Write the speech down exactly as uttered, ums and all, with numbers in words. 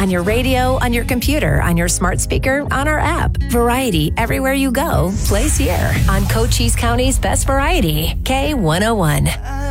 On your radio, on your computer, on your smart speaker, on our app. Variety everywhere you go, plays here on Cochise County's Best Variety, K one oh one.